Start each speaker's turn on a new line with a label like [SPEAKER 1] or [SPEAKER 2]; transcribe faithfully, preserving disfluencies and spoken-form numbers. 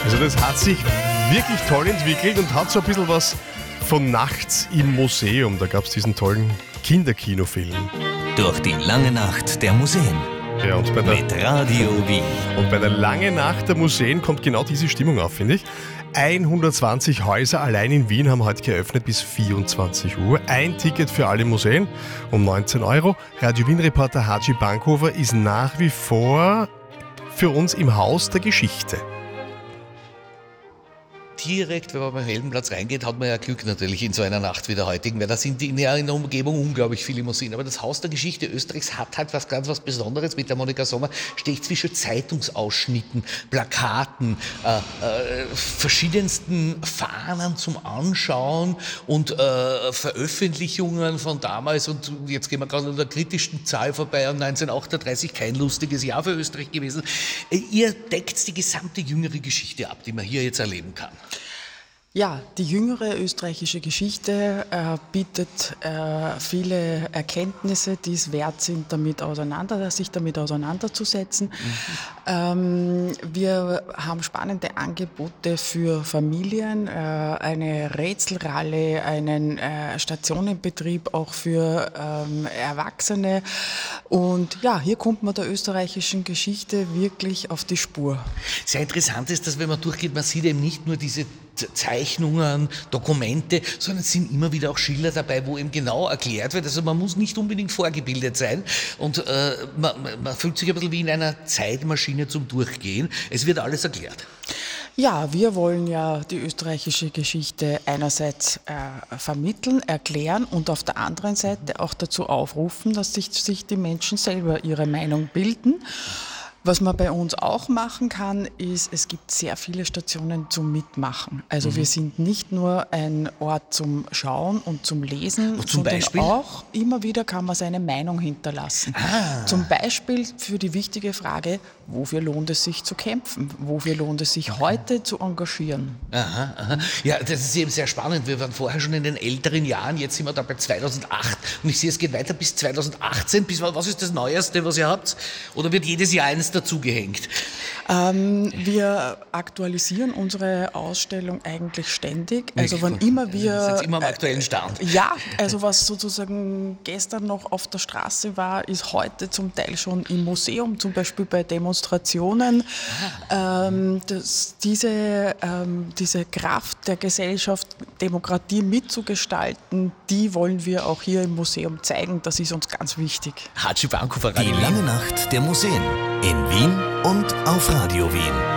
[SPEAKER 1] Also das hat sich wirklich toll entwickelt und hat so ein bisschen was von Nachts im Museum. Da gab es diesen tollen Kinderkinofilm.
[SPEAKER 2] Durch die lange Nacht der Museen.
[SPEAKER 1] Ja, und bei der,
[SPEAKER 2] Mit Radio Wien.
[SPEAKER 1] und bei der langen Nacht der Museen kommt genau diese Stimmung auf, finde ich. hundertzwanzig Häuser allein in Wien haben heute geöffnet bis vierundzwanzig Uhr. Ein Ticket für alle Museen um neunzehn Euro. Radio Wien-Reporter Haji Bankhofer ist nach wie vor für uns im Haus der Geschichte.
[SPEAKER 3] Direkt, wenn man beim Heldenplatz reingeht, hat man ja Glück natürlich in so einer Nacht wie der heutigen, weil da sind in der, in der Umgebung unglaublich viele Museen. Aber das Haus der Geschichte Österreichs hat halt was ganz was Besonderes. Mit der Monika Sommer stehe ich zwischen Zeitungsausschnitten, Plakaten, äh, äh, verschiedensten Fahnen zum Anschauen und äh, Veröffentlichungen von damals. Und jetzt gehen wir gerade an der kritischsten Zahl vorbei, an neunzehnhundertachtunddreißig, kein lustiges Jahr für Österreich gewesen. Ihr deckt die gesamte jüngere Geschichte ab, die man hier jetzt erleben kann.
[SPEAKER 4] Ja, die jüngere österreichische Geschichte äh, bietet äh, viele Erkenntnisse, die es wert sind, damit auseinander, sich damit auseinanderzusetzen. Mhm. Ähm, wir haben spannende Angebote für Familien, äh, eine Rätselralle, einen äh, Stationenbetrieb auch für ähm, Erwachsene. Und ja, hier kommt man der österreichischen Geschichte wirklich auf die Spur.
[SPEAKER 3] Sehr interessant ist, dass wenn man durchgeht, man sieht eben nicht nur diese Zeichnungen, Dokumente, sondern es sind immer wieder auch Schilder dabei, wo eben genau erklärt wird. Also man muss nicht unbedingt vorgebildet sein und äh, man, man fühlt sich ein bisschen wie in einer Zeitmaschine zum Durchgehen. Es wird alles erklärt.
[SPEAKER 4] Ja, wir wollen ja die österreichische Geschichte einerseits äh, vermitteln, erklären und auf der anderen Seite auch dazu aufrufen, dass sich, sich die Menschen selber ihre Meinung bilden. Was man bei uns auch machen kann, ist, es gibt sehr viele Stationen zum Mitmachen. Also mhm. wir sind nicht nur ein Ort zum Schauen und zum Lesen,
[SPEAKER 3] zum
[SPEAKER 4] sondern
[SPEAKER 3] Beispiel?
[SPEAKER 4] auch immer wieder kann man seine Meinung hinterlassen. Ah. Zum Beispiel für die wichtige Frage, wofür lohnt es sich zu kämpfen? Wofür lohnt es sich heute zu engagieren?
[SPEAKER 3] Aha, aha. Ja, das ist eben sehr spannend. Wir waren vorher schon in den älteren Jahren, jetzt sind wir da bei zweitausendacht und ich sehe, es geht weiter bis zweitausendachtzehn. Bis, was ist das Neueste, was ihr habt? Oder wird jedes Jahr eins dazugehängt?
[SPEAKER 4] Ähm, wir aktualisieren unsere Ausstellung eigentlich ständig. Also wann immer wir...
[SPEAKER 3] Also immer am aktuellen Stand.
[SPEAKER 4] Äh, ja, also was sozusagen gestern noch auf der Straße war, ist heute zum Teil schon im Museum, zum Beispiel bei Demonstrationen. Ah. Ähm, das, diese, ähm, diese Kraft der Gesellschaft, Demokratie mitzugestalten, die wollen wir auch hier im Museum zeigen. Das ist uns ganz wichtig.
[SPEAKER 2] Die lange Nacht der Museen in Wien und auf Radio Wien.